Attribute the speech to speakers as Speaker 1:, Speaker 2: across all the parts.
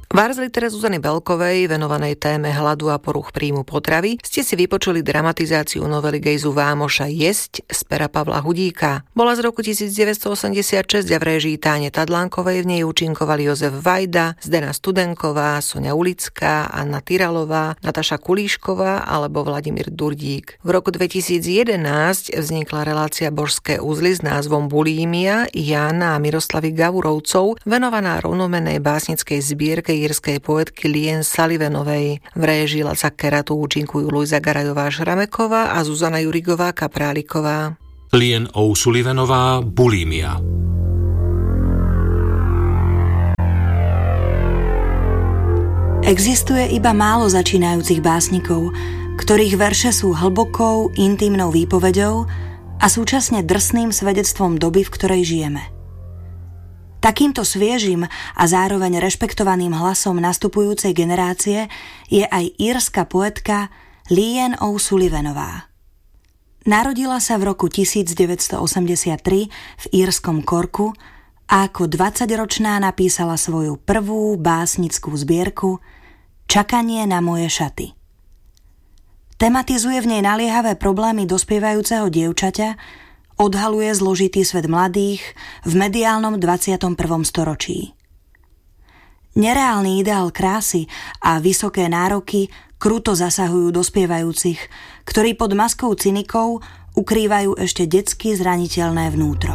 Speaker 1: V arzlitere Zuzany Belkovej, venovanej téme hladu a poruch príjmu potravy, ste si vypočuli dramatizáciu novely Gejzu Vámoša Jesť z pera Pavla Hudíka. Bola z roku 1986 a v réžii Táne Tadlánkovej v nej účinkovali Jozef Vajda, Zdena Studenková, Soňa Ulická, Anna Tyralová, Nataša Kulíšková alebo Vladimír Durdík. V roku 2011 vznikla relácia Božské uzly s názvom Bulímia Jána a Miroslavy Gavurovcov, venovaná rovnomennej básnickej zbierke írskej poetky Lien Sullivanovej. V réžii Laca Keratu účinkujú Luisa Garajová Šrameková a Zuzana Jurigová Kapráliková.
Speaker 2: Lien O'Sullivanová, Bulímia.
Speaker 3: Existuje iba málo začínajúcich básnikov, ktorých verše sú hlbokou, intimnou výpovedou a súčasne drsným svedectvom doby, v ktorej žijeme. Takýmto sviežim a zároveň rešpektovaným hlasom nastupujúcej generácie je aj írska poetka Lien O'Sullivanová. Narodila sa v roku 1983 v írskom Corku a ako 20-ročná napísala svoju prvú básnickú zbierku Čakanie na moje šaty. Tematizuje v nej naliehavé problémy dospievajúceho dievčaťa, odhaluje zložitý svet mladých v mediálnom 21. storočí. Nereálny ideál krásy a vysoké nároky kruto zasahujú dospievajúcich, ktorí pod maskou cynikov ukrývajú ešte detsky zraniteľné vnútro.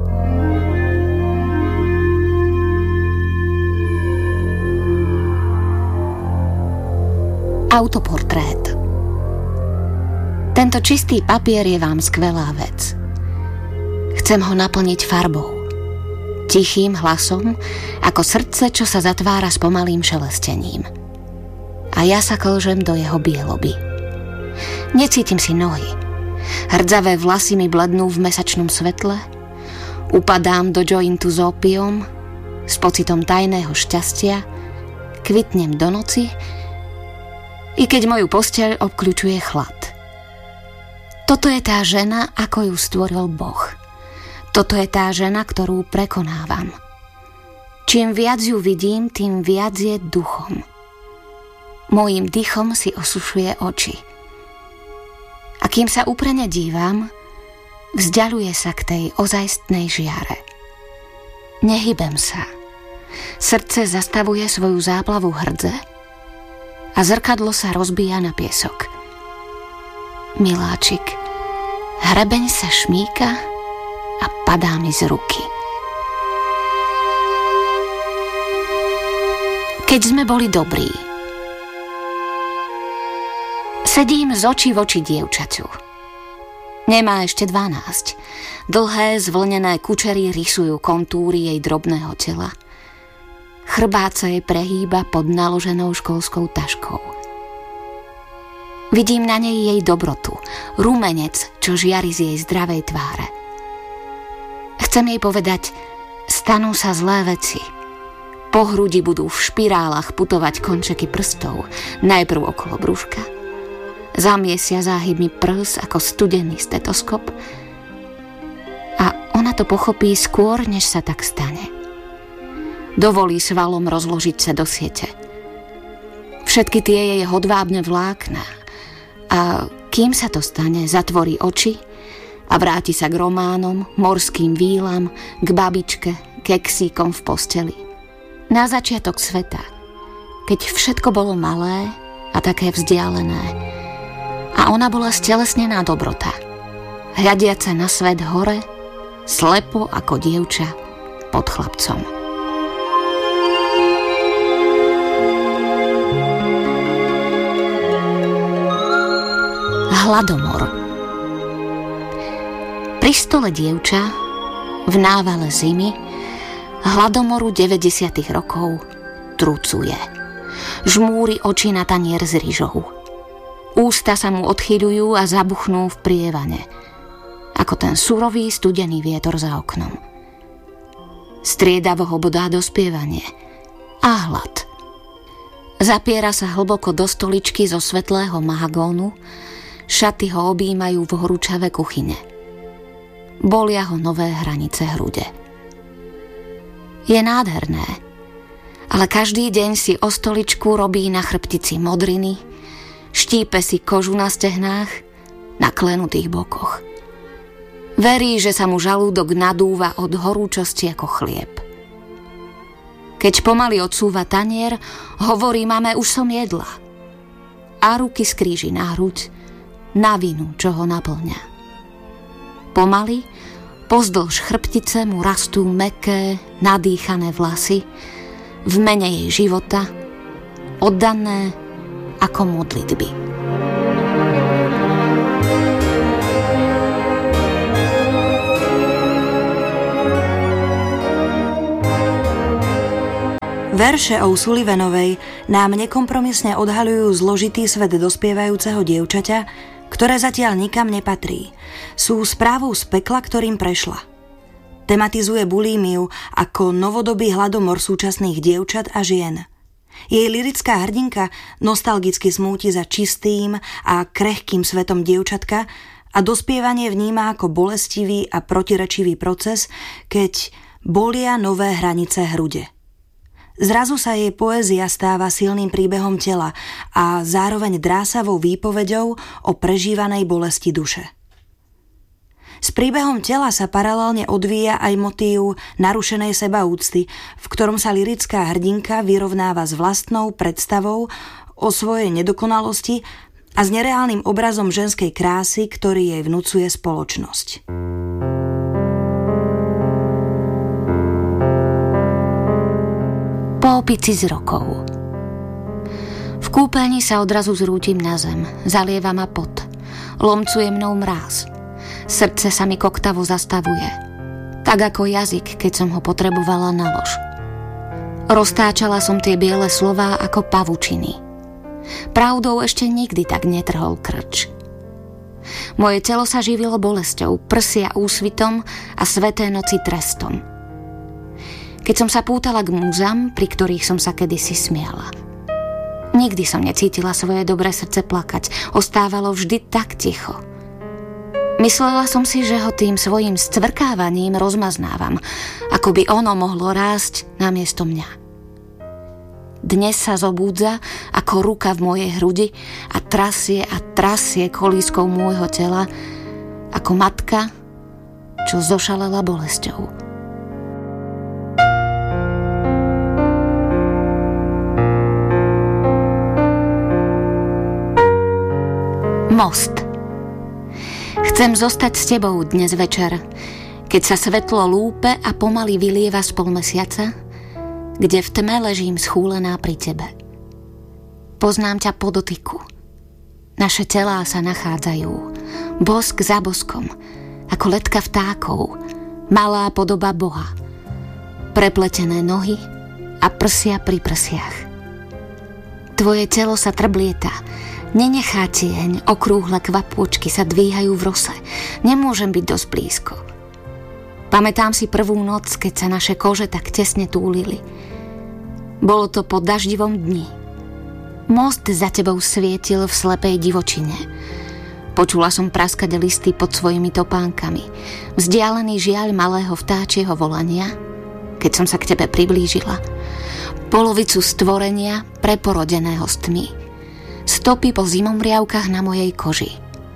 Speaker 4: Autoportrét. Tento čistý papier je vám skvelá vec. Chcem ho naplniť farbou. Tichým hlasom, ako srdce, čo sa zatvára s pomalým šelestením. A ja sa klžem do jeho bieloby. Necítim si nohy. Hrdzavé vlasy mi blednú v mesačnom svetle. Upadám do jointu s ópiom, s pocitom tajného šťastia, kvitnem do noci, i keď moju posteľ obkľučuje chlad. Toto je tá žena, ako ju stvoril Boh. Toto je tá žena, ktorú prekonávam. Čím viac ju vidím, tým viac je duchom. Mojím dychom si osušuje oči. A kým sa úprene dívam, vzdialuje sa k tej ozajstnej žiare. Nehybem sa. Srdce zastavuje svoju záplavu hrdze a zrkadlo sa rozbíja na piesok. Miláčik, hrebeň sa šmíka a padá mi z ruky. Keď sme boli dobrí. Sedím z očí v oči dievčaťu. Nemá ešte 12. Dlhé zvlnené kučery rysujú kontúry jej drobného tela. Chrbát sa jej prehýba pod naloženou školskou taškou. Vidím na nej jej dobrotu, rumenec, čo žiari z jej zdravej tváre. Chcem jej povedať, stanú sa zlé veci. Po hrudi budú v špirálach putovať končeky prstov, najprv okolo brúška. Zamiesia záhybmi prs ako studený stetoskop. A ona to pochopí skôr, než sa tak stane. Dovolí svalom rozložiť sa do siete. Všetky tie jej hodvábne vlákna. A kým sa to stane, zatvorí oči a vráti sa k románom, morským vílam, k babičke, keksíkom v posteli. Na začiatok sveta, keď všetko bolo malé a také vzdialené. A ona bola stelesnená dobrota, hľadiaca na svet hore, slepo ako dievča pod chlapcom. Hladomor. Pri stole dievča v návale zimy hladomoru 90. rokov trucuje. Žmúri oči na tanier s ryžou. Ústa sa mu odchyľujú a zabuchnú v prievane, ako ten surový studený vietor za oknom. Striedavo ho bodá dospievanie a hlad. Zapiera sa hlboko do stoličky zo svetlého mahagónu, šaty ho objímajú v horúčave kuchyne. Bolia ho nové hranice hrude. Je nádherné. Ale každý deň si o stoličku robí na chrbtici modriny, štípe si kožu na stehnách, na klenutých bokoch. Verí, že sa mu žalúdok nadúva od horúčosti ako chlieb. Keď pomaly odsúva tanier, hovorí mame, už som jedla. A ruky skríži na hruď, na vinu, čo ho naplňa. Pomaly, pozdĺž chrbtice mu rastú mäkké, nadýchané vlasy, v mene jej života, oddané ako modlitby.
Speaker 3: Verše O'Sullivanovej nám nekompromisne odhaľujú zložitý svet dospievajúceho dievčaťa, ktoré zatiaľ nikam nepatrí. Sú správou z pekla, ktorým prešla. Tematizuje bulímiu ako novodobý hladomor súčasných dievčat a žien. Jej lyrická hrdinka nostalgicky smúti za čistým a krehkým svetom dievčatka a dospievanie vníma ako bolestivý a protirečivý proces, keď bolia nové hranice hrude. Zrazu sa jej poézia stáva silným príbehom tela a zároveň drásavou výpoveďou o prežívanej bolesti duše. S príbehom tela sa paralelne odvíja aj motív narušenej sebaúcty, v ktorom sa lyrická hrdinka vyrovnáva s vlastnou predstavou o svojej nedokonalosti a s nereálnym obrazom ženskej krásy, ktorý jej vnucuje spoločnosť.
Speaker 4: Po opici z rokov. V kúpeľni sa odrazu zrútim na zem, zalieva ma pot, lomcuje mnou mráz. Srdce sa mi koktavo zastavuje, tak ako jazyk, keď som ho potrebovala na lož. Roztáčala som tie biele slová ako pavučiny. Pravdou ešte nikdy tak netrhol krč. Moje telo sa živilo bolesťou, prsia úsvitom a sväté noci trestom. Keď som sa pútala k múzam, pri ktorých som sa kedysi smiala. Nikdy som necítila svoje dobré srdce plakať, ostávalo vždy tak ticho. Myslela som si, že ho tým svojím scvrkávaním rozmaznávam, ako by ono mohlo rásť namiesto mňa. Dnes sa zobúdza ako ruka v mojej hrudi a trasie kolískou môjho tela, ako matka, čo zošalela bolesťou. Most. Chcem zostať s tebou dnes večer, keď sa svetlo lúpe a pomaly vylieva z polmesiaca, kde v tme ležím schúlená pri tebe. Poznám ťa po dotyku. Naše telá sa nachádzajú, bosk za boskom, ako letka vtákov, malá podoba Boha, prepletené nohy a prsia pri prsiach. Tvoje telo sa trblieta, nenechá tieň, okrúhle kvapôčky sa dvíhajú v rose. Nemôžem byť dosť blízko. Pamätám si prvú noc, keď sa naše kože tak tesne túlili. Bolo to po daždivom dni. Most za tebou svietil v slepej divočine. Počula som praskať listy pod svojimi topánkami. Vzdialený žiaľ malého vtáčieho volania, keď som sa k tebe priblížila. Polovicu stvorenia preporodeného z tmy. Stopy po zimomriavkách na mojej koži.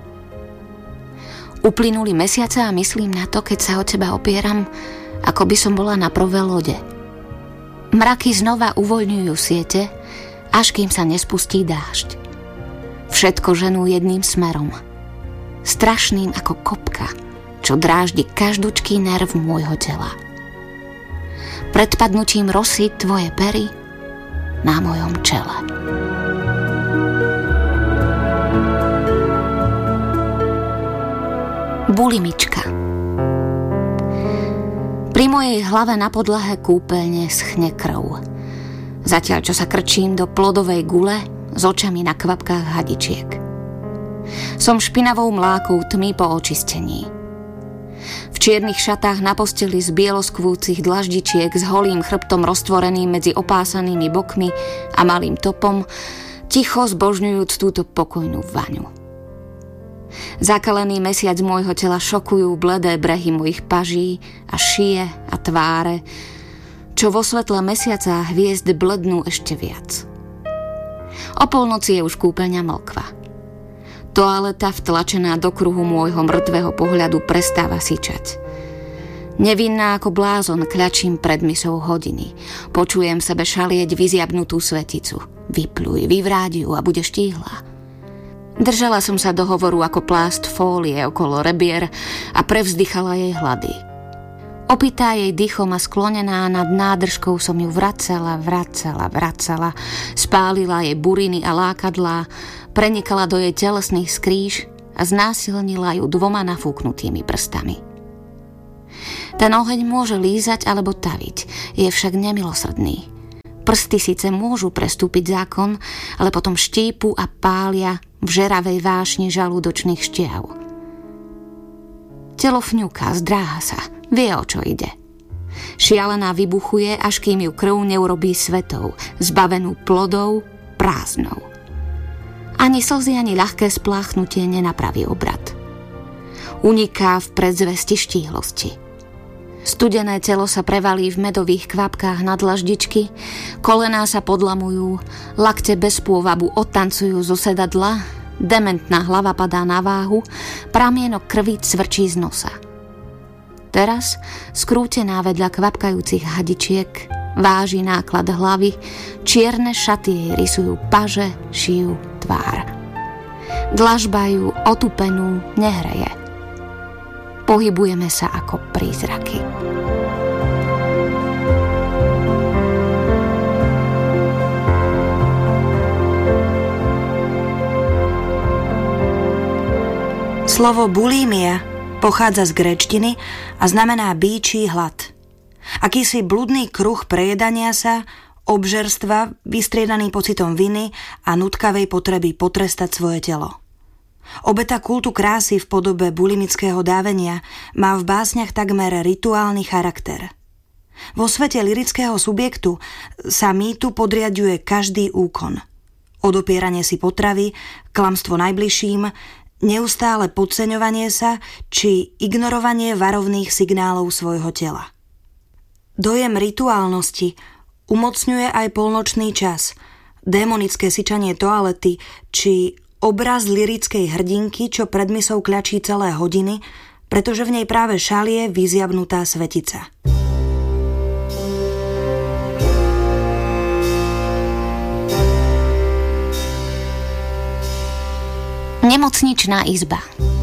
Speaker 4: Uplynuli mesiace a myslím na to, keď sa o teba opieram, ako by som bola na prvé lode. Mraky znova uvoľňujú siete, až kým sa nespustí dážď. Všetko ženú jedným smerom. Strašným ako kopka, čo dráždi každučký nerv môjho tela. Pred padnutím rosy tvoje pery na mojom čele. Bulimička. Pri mojej hlave na podlahe kúpeľne schne krv. Zatiaľ, čo sa krčím do plodovej gule s očami na kvapkách hadičiek. Som špinavou mlákou tmy po očistení. V čiernych šatách na posteli z bieloskvúcich dlaždičiek s holým chrbtom roztvoreným medzi opásanými bokmi a malým topom, ticho zbožňujúc túto pokojnú vaňu. Zakalený mesiac môjho tela šokujú bledé brehy mojich paží a šie a tváre, čo vo svetle mesiaca a hviezd blednú ešte viac. O polnoci je už kúpeľňa mlkva. Toaleta vtlačená do kruhu môjho mŕtvého pohľadu prestáva syčať. Nevinná ako blázon kľačím pred misou hodiny. Počujem sebe šalieť vyziabnutú sveticu. Vypľuj, vyvrádi ju a bude štíhla. Držala som sa dohovoru ako plást fólie okolo rebier a prevzdychala jej hlady. Opitá jej dychom a sklonená nad nádržkou som ju vracala, spálila jej buriny a lákadlá, prenikala do jej telesných skríž a znásilnila ju 2 nafúknutými prstami. Ten oheň môže lízať alebo taviť, je však nemilosrdný. Prsty síce môžu prestúpiť zákon, ale potom štípu a pália v žeravej vášni žalúdočných štiav. Telo fňuká, zdráha sa, vie, o čo ide. Šialená vybuchuje, až kým ju krv neurobí svetou, zbavenú plodov, prázdnou. Ani slzy, ani ľahké spláchnutie nenapraví obrat. Uniká v predzvesti štíhlosti. Studené telo sa prevalí v medových kvapkách na dlaždičky, kolená sa podlamujú, lakte bez pôvabu odtancujú zo sedadla, dementná hlava padá na váhu, pramienok krvi cvrčí z nosa. Teraz, skrútená vedľa kvapkajúcich hadičiek, váži náklad hlavy, čierne šaty jej rysujú paže, šijú tvár. Dlažba ju otupenú nehreje. Pohybujeme sa ako prízraky.
Speaker 3: Slovo bulímia pochádza z gréčtiny a znamená bíčí hlad. Akýsi bludný kruh prejedania sa, obžerstva, vystriedaný pocitom viny a nutkavej potreby potrestať svoje telo. Obeta kultu krásy v podobe bulimického dávenia má v básniach takmer rituálny charakter. Vo svete lyrického subjektu sa mýtu podriaďuje každý úkon. Odopieranie si potravy, klamstvo najbližším, neustále podceňovanie sa či ignorovanie varovných signálov svojho tela. Dojem rituálnosti umocňuje aj polnočný čas, démonické syčanie toalety či obraz lyrickej hrdinky, čo pred misou kľačí celé hodiny, pretože v nej práve šalie vyziabnutá svetica.
Speaker 4: Nemocničná izba.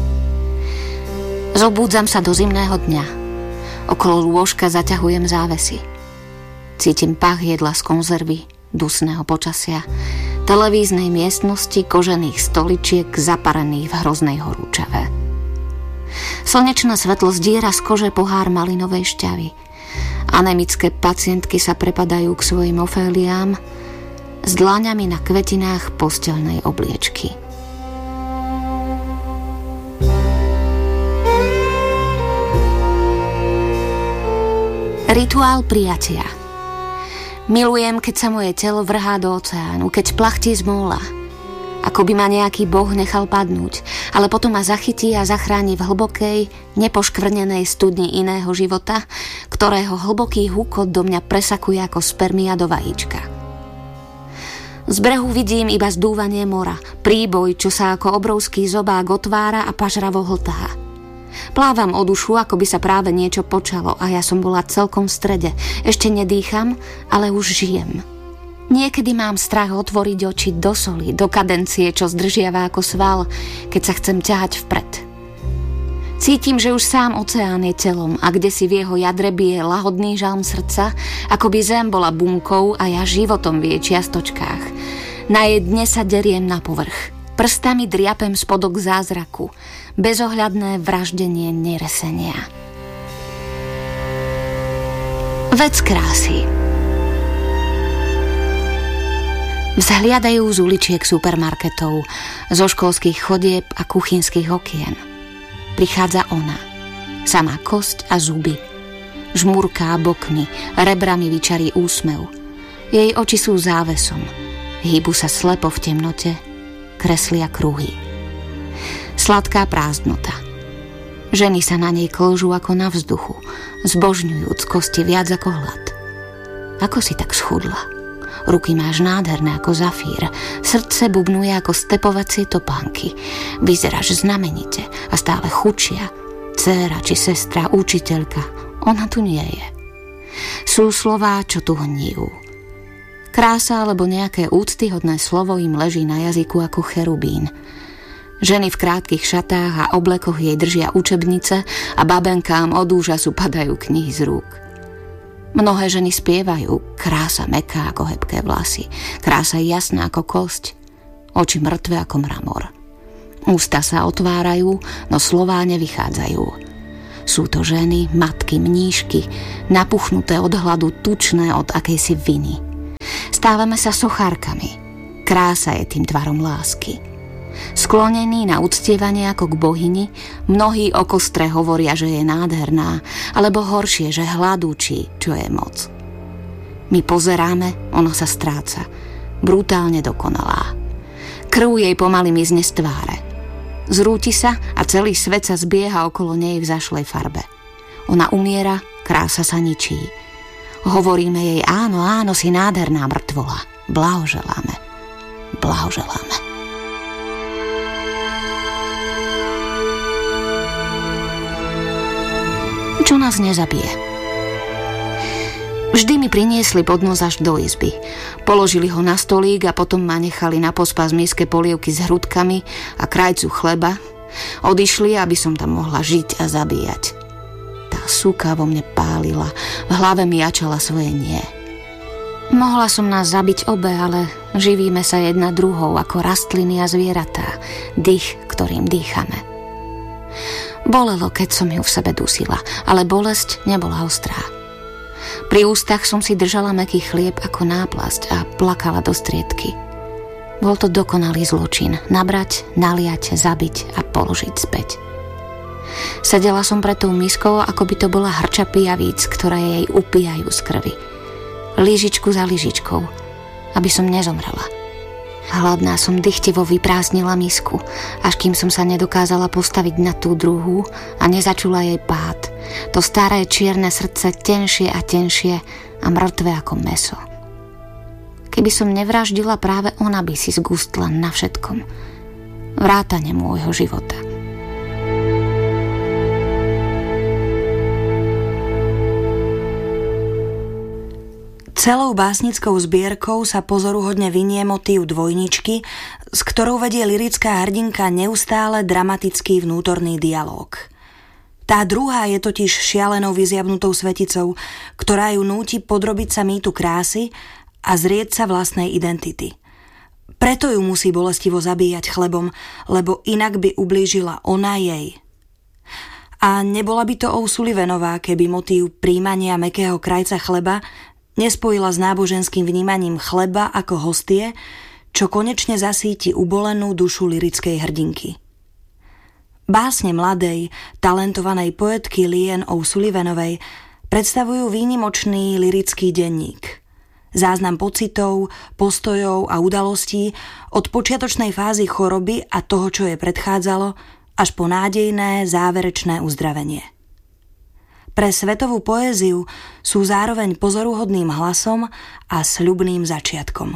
Speaker 4: Zobúdzam sa do zimného dňa. Okolo lôžka zaťahujem závesy. Cítim pach jedla z konzervy, dusného počasia, televíznej miestnosti, kožených stoličiek zaparených v hroznej horúčave. Slnečné svetlo zdiera z kože pohár malinovej šťavy. Anemické pacientky sa prepadajú k svojim oféliám s dláňami na kvetinách posteľnej obliečky. Rituál prijatia. Milujem, keď sa moje telo vrhá do oceánu, keď plachtí zmôla. Ako by ma nejaký boh nechal padnúť, ale potom ma zachytí a zachráni v hlbokej, nepoškvrnenej studni iného života, ktorého hlboký húkot do mňa presakuje ako spermia do vajíčka. Z brehu vidím iba zdúvanie mora, príboj, čo sa ako obrovský zobák otvára a pažravo hltá. Plávam o dušu, ako by sa práve niečo počalo a ja som bola celkom v strede. Ešte nedýcham, ale už žijem. Niekedy mám strach otvoriť oči do soli, do kadencie, čo zdržiava ako sval, keď sa chcem ťahať vpred. Cítim, že už sám oceán je telom a kdesi v jeho jadre bije lahodný žalm srdca, ako by zem bola bunkou a ja životom v jej čiastočkách. Na jej dne sa deriem na povrch. Prstami driapem spodok zázraku. Bezohľadné vraždenie neresenia. Vec krásy. Vzhliadajú z uličiek supermarketov, zo školských chodieb a kuchynských okien. Prichádza ona, samá kosť a zuby. Žmurká bokmi, rebrami vyčarí úsmev. Jej oči sú závesom. Hýbu sa slepo v temnote, kreslia kruhy. Sladká prázdnota. Ženy sa na nej klžú ako na vzduchu, zbožňujúc kosti viac ako hlad. Ako si tak schudla? Ruky máš nádherné ako zafír, srdce bubnuje ako stepovacie topánky. Vyzeráš znamenite a stále chudšia. Dcéra či sestra, učiteľka, ona tu nie je. Sú slová, čo tu hníjú. Krása alebo nejaké úctyhodné slovo im leží na jazyku ako cherubín. Ženy v krátkych šatách a oblekoch jej držia učebnice a babenkám od úžasu padajú knihy z rúk. Mnohé ženy spievajú, krása mäkká ako hebké vlasy, krása jasná ako kosť, oči mŕtve ako mramor. Ústa sa otvárajú, no slová nevychádzajú. Sú to ženy, matky, mníšky, napuchnuté od hladu, tučné od akejsi viny. Stávame sa sochárkami. Krása je tým tvarom lásky. Sklonení na uctievanie ako k bohyni, mnohí o kostre hovoria, že je nádherná, alebo horšie, že hladúči, čo je moc. My pozeráme, ona sa stráca, brutálne dokonalá. Krv jej pomaly mizne z tváre. Zrúti sa a celý svet sa zbieha okolo nej v zašlej farbe. Ona umiera, krása sa ničí. Hovoríme jej, áno, áno, si nádherná mŕtvola. Blahoželáme. Blahoželáme. Čo nás nezabije? Vždy mi priniesli podnos až do izby. Položili ho na stolík a potom ma nechali na pospas miske polievky s hrudkami a krajcu chleba. Odišli, aby som tam mohla žiť a zabíjať. Tá suka vo mne pálila, v hlave mi jačala svoje nie. Mohla som nás zabiť obe, ale živíme sa jedna druhou ako rastliny a zvieratá, dých, ktorým dýchame. Bolelo, keď som ju v sebe dusila, ale bolesť nebola ostrá. Pri ústach som si držala mäkký chlieb ako náplasť a plakala do striedky. Bol to dokonalý zločin, nabrať, naliať, zabiť a položiť späť. Sedela som pred tou miskou, ako by to bola hrča pijavíc, ktoré jej upíjajú z krvi. Lyžičku za lyžičkou, aby som nezomrela. Hladná som dychtivo vyprázdnila misku, až kým som sa nedokázala postaviť na tú druhú a nezačula jej pád. To staré čierne srdce tenšie a tenšie a mŕtve ako mäso. Keby som nevraždila, práve ona by si zgustla na všetkom. Vrátane môjho života.
Speaker 3: Celou básnickou zbierkou sa pozoruhodne vynie motív dvojničky, s ktorou vedie lyrická hrdinka neustále dramatický vnútorný dialóg. Tá druhá je totiž šialenou vyziabnutou sveticou, ktorá ju núti podrobiť sa mýtu krásy a zrieť sa vlastnej identity. Preto ju musí bolestivo zabíjať chlebom, lebo inak by ublížila ona jej. A nebola by to O'Sullivanová, keby motív príjmania mäkkého krajca chleba nespojila s náboženským vnímaním chleba ako hostie, čo konečne zasíti ubolenú dušu lyrickej hrdinky. Básne mladej, talentovanej poetky Leanne O'Sullivanovej predstavujú výnimočný lyrický denník. Záznam pocitov, postojov a udalostí od počiatočnej fázy choroby a toho, čo jej predchádzalo, až po nádejné, záverečné uzdravenie. Pre svetovú poéziu sú zároveň pozoruhodným hlasom a sľubným začiatkom.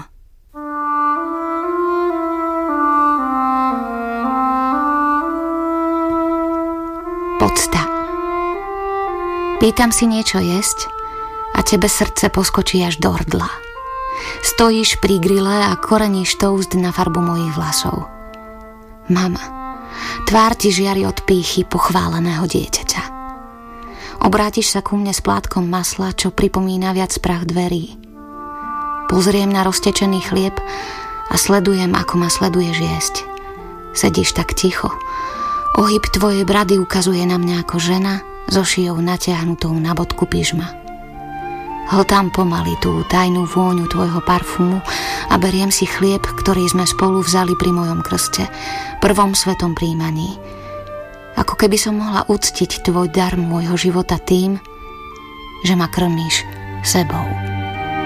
Speaker 4: Podsta. Pýtam si niečo jesť a tebe srdce poskočí až do hrdla. Stojíš pri grille a koreníš toast na farbu mojich vlasov. Mama, tvár ti žiari od pýchy pochváleného dieťaťa. Obrátiš sa ku mne s plátkom masla, čo pripomína viac prach dverí. Pozriem na roztečený chlieb a sledujem, ako ma sleduješ jesť. Sedíš tak ticho. Ohyb tvojej brady ukazuje na mňa ako žena so šijou natiahnutou na bodku pyžma. Hltám pomaly tú tajnú vôňu tvojho parfumu a beriem si chlieb, ktorý sme spolu vzali pri mojom krste, prvom svetom príjmaní. Ako keby som mohla uctiť tvoj dar môjho života tým, že ma krmíš sebou.